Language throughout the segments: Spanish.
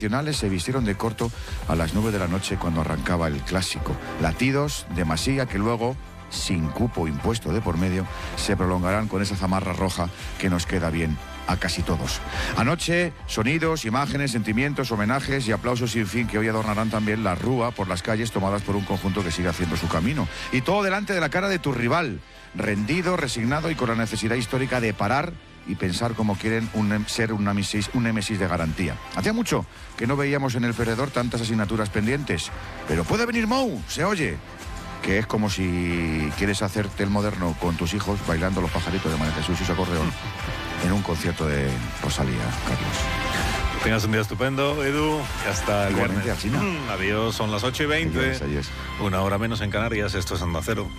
Se vistieron de corto a las 9 de la noche cuando arrancaba el clásico. Latidos de Masía que luego, sin cupo impuesto de por medio, se prolongarán con esa zamarra roja que nos queda bien a casi todos. Anoche, sonidos, imágenes, sentimientos, homenajes y aplausos sin fin que hoy adornarán también la rúa por las calles tomadas por un conjunto que sigue haciendo su camino. Y todo delante de la cara de tu rival, rendido, resignado y con la necesidad histórica de parar y pensar cómo quieren ser un némesis de garantía. Hacía mucho que no veíamos en el perdedor tantas asignaturas pendientes, pero puede venir Mou, se oye, que es como si quieres hacerte el moderno con tus hijos bailando los pajaritos de María Jesús y su acordeón en un concierto de Rosalía, Carlos. Que tengas un día estupendo, Edu, y hasta el Igualmente, viernes. Adiós, son las 8:20. Adiós. Una hora menos en Canarias, esto es Onda Cero.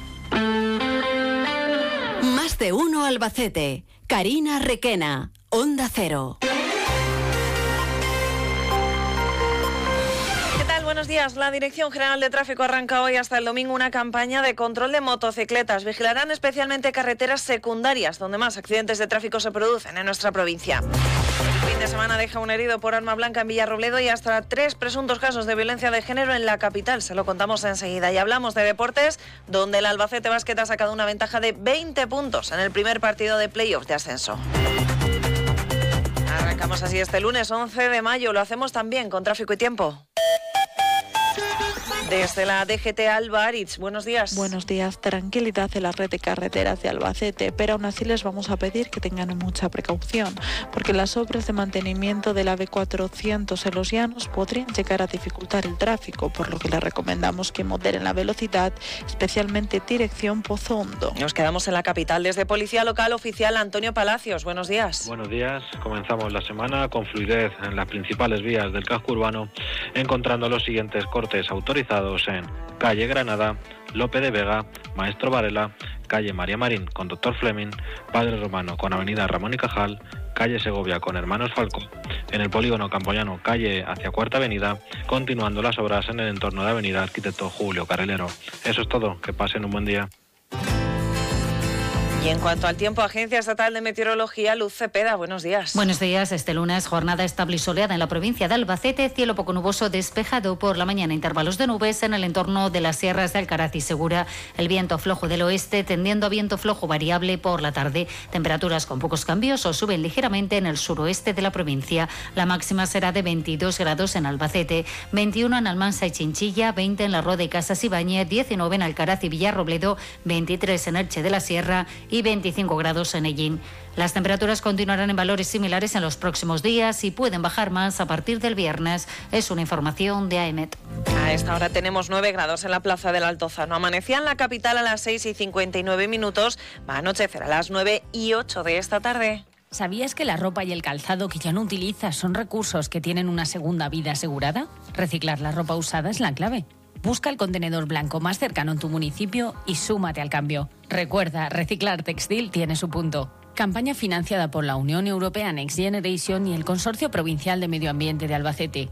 Más de uno Albacete. Karina Requena, Onda Cero. ¿Qué tal? Buenos días. La Dirección General de Tráfico arranca hoy hasta el domingo una campaña de control de motocicletas. Vigilarán especialmente carreteras secundarias, donde más accidentes de tráfico se producen en nuestra provincia. El fin de semana deja un herido por arma blanca en Villarrobledo y hasta 3 presuntos casos de violencia de género en la capital. Se lo contamos enseguida. Y hablamos de deportes, donde el Albacete Basket ha sacado una ventaja de 20 puntos en el primer partido de playoff de ascenso. Arrancamos así este lunes 11 de mayo. Lo hacemos también con tráfico y tiempo. Desde la DGT Alba Aritz, buenos días. Buenos días, tranquilidad en la red de carreteras de Albacete, pero aún así les vamos a pedir que tengan mucha precaución, porque las obras de mantenimiento de la B400 en Los Llanos podrían llegar a dificultar el tráfico, por lo que les recomendamos que moderen la velocidad, especialmente dirección Pozo Hondo. Nos quedamos en la capital. Desde Policía Local Oficial, Antonio Palacios, buenos días. Buenos días, comenzamos la semana con fluidez en las principales vías del casco urbano, encontrando los siguientes cortes autorizados en calle Granada, Lope de Vega, Maestro Varela, calle María Marín con Doctor Fleming, Padre Romano con avenida Ramón y Cajal, calle Segovia con Hermanos Falcó, en el polígono Campoyano, calle hacia Cuarta Avenida, continuando las obras en el entorno de avenida Arquitecto Julio Carrilero. Eso es todo, que pasen un buen día. Y en cuanto al tiempo, Agencia Estatal de Meteorología, Luz Cepeda, buenos días. Buenos días. Este lunes, jornada estable y soleada en la provincia de Albacete, cielo poco nuboso despejado por la mañana, intervalos de nubes en el entorno de las sierras de Alcaraz y Segura, el viento flojo del oeste tendiendo a viento flojo variable por la tarde, temperaturas con pocos cambios o suben ligeramente en el suroeste de la provincia. La máxima será de 22 grados en Albacete, 21 en Almansa y Chinchilla, 20 en La Roda y Casas Ibáñez, 19 en Alcaraz y Villarrobledo, 23 en Elche de la Sierra y 25 grados en Ellín. Las temperaturas continuarán en valores similares en los próximos días y pueden bajar más a partir del viernes. Es una información de AEMET. A esta hora tenemos 9 grados en la plaza del Altozano. Amanecía en la capital a las 6:59. Va a anochecer a las 9:08 de esta tarde. ¿Sabías que la ropa y el calzado que ya no utilizas son recursos que tienen una segunda vida asegurada? Reciclar la ropa usada es la clave. Busca el contenedor blanco más cercano en tu municipio y súmate al cambio. Recuerda, reciclar textil tiene su punto. Campaña financiada por la Unión Europea Next Generation y el Consorcio Provincial de Medio Ambiente de Albacete.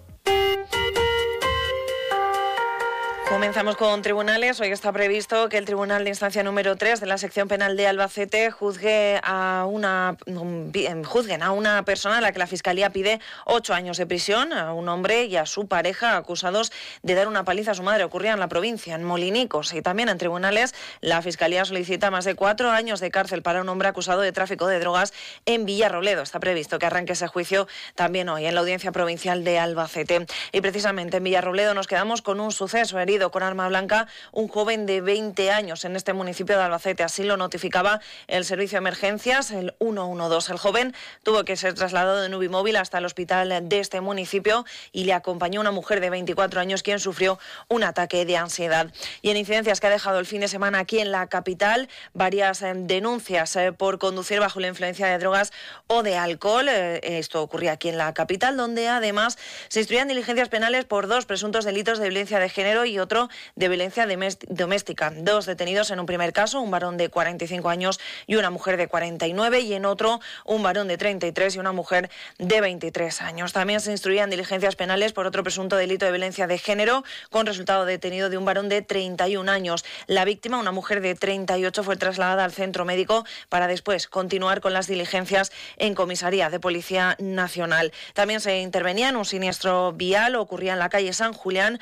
Comenzamos con tribunales. Hoy está previsto que el Tribunal de Instancia número 3 de la Sección Penal de Albacete juzguen a una persona a la que la Fiscalía pide 8 años de prisión, a un hombre y a su pareja acusados de dar una paliza a su madre. Ocurría en la provincia, en Molinicos. Y también en tribunales la Fiscalía solicita más de 4 años de cárcel para un hombre acusado de tráfico de drogas en Villarrobledo. Está previsto que arranque ese juicio también hoy en la Audiencia Provincial de Albacete. Y precisamente en Villarrobledo nos quedamos con un suceso: herido con arma blanca un joven de 20 años en este municipio de Albacete. Así lo notificaba el servicio de emergencias, el 112. El joven tuvo que ser trasladado de Nubimóvil hasta el hospital de este municipio y le acompañó una mujer de 24 años quien sufrió un ataque de ansiedad. Y en incidencias que ha dejado el fin de semana aquí en la capital, varias denuncias por conducir bajo la influencia de drogas o de alcohol. Esto ocurría aquí en la capital, donde además se instruían diligencias penales por 2 presuntos delitos de violencia de género y otro de violencia doméstica. 2 detenidos en un primer caso, un varón de 45 años y una mujer de 49, y en otro un varón de 33 y una mujer de 23 años. También se instruían diligencias penales por otro presunto delito de violencia de género, con resultado detenido de un varón de 31 años. La víctima, una mujer de 38, fue trasladada al centro médico para después continuar con las diligencias en comisaría de Policía Nacional. También se intervenía en un siniestro vial, ocurría en la calle San Julián.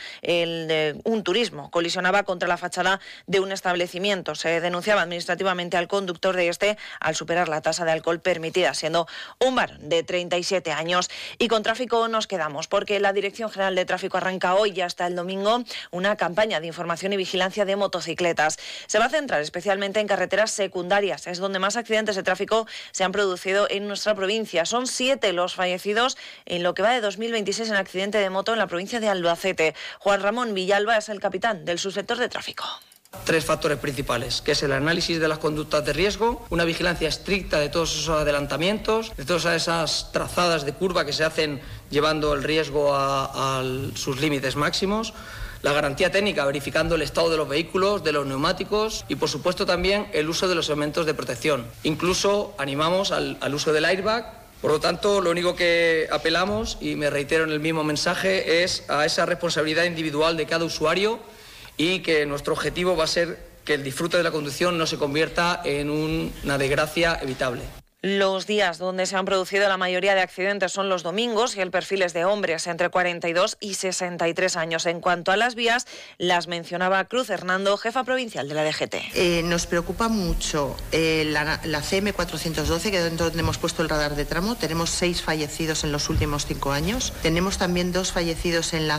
Un turismo colisionaba contra la fachada de un establecimiento. Se denunciaba administrativamente al conductor de este al superar la tasa de alcohol permitida, siendo un varón de 37 años. Y con tráfico nos quedamos, porque la Dirección General de Tráfico arranca hoy y hasta el domingo una campaña de información y vigilancia de motocicletas. Se va a centrar especialmente en carreteras secundarias, es donde más accidentes de tráfico se han producido en nuestra provincia. Son 7 los fallecidos en lo que va de 2026 en accidente de moto en la provincia de Albacete. Juan Ramón Villalba es el capitán del subsector de tráfico. 3 factores principales, que es el análisis de las conductas de riesgo, una vigilancia estricta de todos esos adelantamientos, de todas esas trazadas de curva que se hacen llevando el riesgo a sus límites máximos, la garantía técnica, verificando el estado de los vehículos, de los neumáticos y, por supuesto, también el uso de los elementos de protección. Incluso animamos al uso del airbag. Por lo tanto, lo único que apelamos, y me reitero en el mismo mensaje, es a esa responsabilidad individual de cada usuario, y que nuestro objetivo va a ser que el disfrute de la conducción no se convierta en una desgracia evitable. Los días donde se han producido la mayoría de accidentes son los domingos y el perfil es de hombres entre 42 y 63 años. En cuanto a las vías, las mencionaba Cruz Hernando, jefa provincial de la DGT. Nos preocupa mucho la CM412, que es donde hemos puesto el radar de tramo. Tenemos 6 fallecidos en los últimos 5 años. Tenemos también 2 fallecidos en la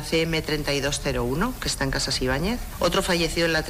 CM3201, que está en Casas Ibáñez. Otro fallecido en la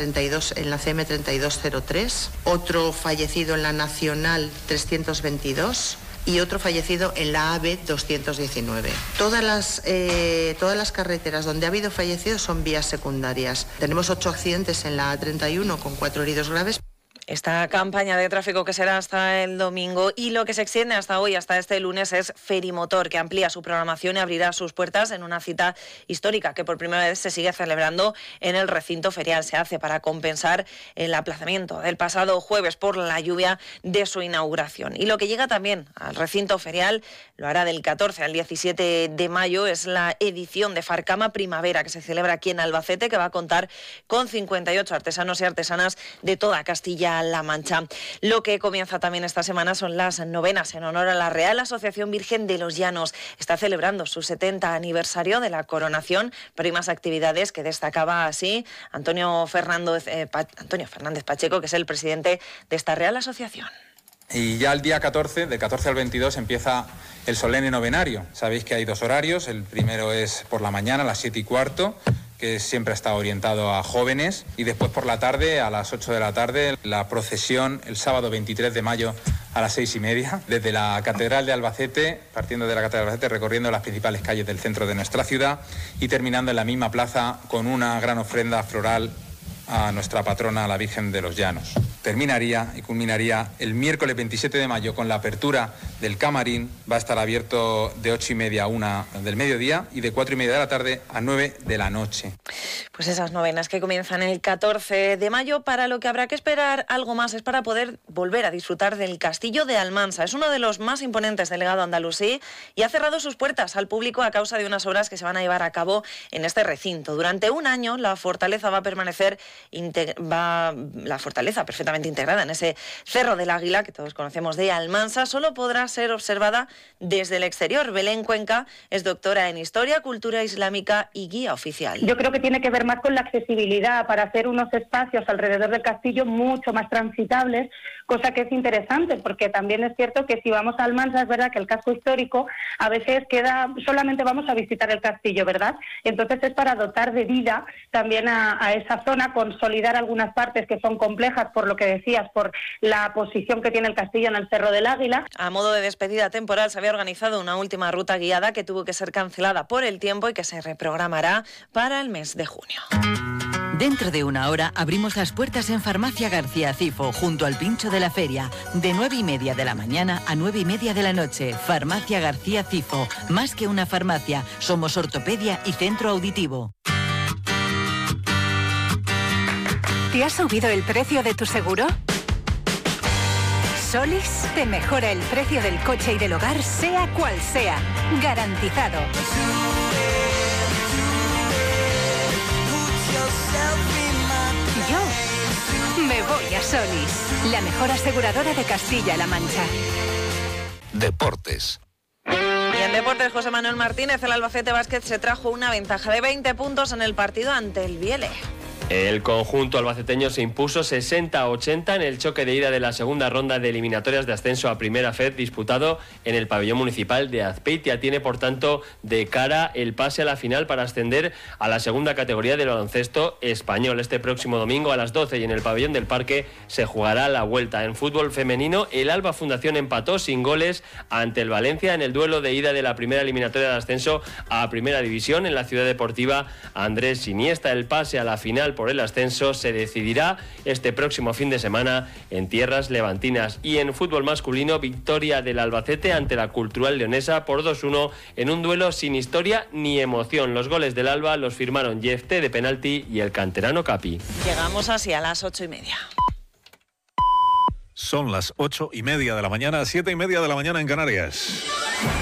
CM3203. Otro fallecido en la Nacional 322 y otro fallecido en la AB 219. Todas las carreteras donde ha habido fallecidos son vías secundarias. Tenemos 8 accidentes en la A31 con 4 heridos graves. Esta campaña de tráfico que será hasta el domingo y lo que se extiende hasta hoy, hasta este lunes, es Ferimotor, que amplía su programación y abrirá sus puertas en una cita histórica que por primera vez se sigue celebrando en el recinto ferial. Se hace para compensar el aplazamiento del pasado jueves por la lluvia de su inauguración. Y lo que llega también al recinto ferial lo hará del 14 al 17 de mayo. Es la edición de Farcama Primavera, que se celebra aquí en Albacete, que va a contar con 58 artesanos y artesanas de toda Castilla-La Mancha. Lo que comienza también esta semana son las novenas en honor a la Real Asociación Virgen de los Llanos. Está celebrando su 70 aniversario de la coronación, pero hay más actividades que destacaba así Antonio Fernández Pacheco, que es el presidente de esta Real Asociación. Y ya el día 14, del 14 al 22, empieza el solemne novenario. Sabéis que hay 2 horarios. El primero es por la mañana, a las 7:15, que siempre está orientado a jóvenes. Y después por la tarde, a las 8 de la tarde, la procesión el sábado 23 de mayo a las 6:30, desde la Catedral de Albacete, partiendo de la Catedral de Albacete, recorriendo las principales calles del centro de nuestra ciudad y terminando en la misma plaza con una gran ofrenda floral a nuestra patrona, la Virgen de los Llanos. Terminaría y culminaría el miércoles 27 de mayo con la apertura del camarín. Va a estar abierto de 8:30 a 1 del mediodía y de 4:30 de la tarde a 9 de la noche. Pues esas novenas que comienzan el 14 de mayo, para lo que habrá que esperar algo más es para poder volver a disfrutar del Castillo de Almansa. Es uno de los más imponentes del legado andalusí y ha cerrado sus puertas al público a causa de unas obras que se van a llevar a cabo en este recinto. Durante un año la fortaleza va a permanecer perfectamente integrada en ese Cerro del Águila que todos conocemos de Almansa. Solo podrá ser observada desde el exterior. Belén Cuenca es doctora en Historia, Cultura Islámica y guía oficial. Yo creo que tiene que ver más con la accesibilidad, para hacer unos espacios alrededor del castillo mucho más transitables, cosa que es interesante, porque también es cierto que si vamos a Almansa, es verdad que el casco histórico a veces solamente vamos a visitar el castillo, ¿verdad? Entonces es para dotar de vida también a esa zona, consolidar algunas partes que son complejas, por lo que decías, por la posición que tiene el castillo en el Cerro del Águila. A modo de despedida temporal se había organizado una última ruta guiada que tuvo que ser cancelada por el tiempo y que se reprogramará para el mes de junio. Dentro de una hora abrimos las puertas en Farmacia García Cifo, junto al Pincho de la Feria, de 9:30 de la mañana a 9:30 de la noche. Farmacia García Cifo, más que una farmacia, somos ortopedia y centro auditivo. ¿Te ha subido el precio de tu seguro? Solís te mejora el precio del coche y del hogar, sea cual sea. Garantizado. Yo me voy a Solís, la mejor aseguradora de Castilla-La Mancha. Deportes. Y en deportes, José Manuel Martínez, el Albacete Basket se trajo una ventaja de 20 puntos en el partido ante el Viele. El conjunto albaceteño se impuso 60-80 en el choque de ida de la segunda ronda de eliminatorias de ascenso a Primera Fed disputado en el pabellón municipal de Azpeitia. Tiene, por tanto, de cara el pase a la final para ascender a la segunda categoría del baloncesto español. Este próximo domingo a las 12 y en el pabellón del Parque se jugará la vuelta. En fútbol femenino, el Alba Fundación empató sin goles ante el Valencia en el duelo de ida de la primera eliminatoria de ascenso a Primera División en la ciudad deportiva Andrés Iniesta. El pase a la final por el ascenso se decidirá este próximo fin de semana en tierras levantinas. Y en fútbol masculino, victoria del Albacete ante la Cultural Leonesa por 2-1 en un duelo sin historia ni emoción. Los goles del Alba los firmaron Jefté de penalti y el canterano Capi. Llegamos así a las 8:30. Son las 8:30 de la mañana, 7:30 de la mañana en Canarias.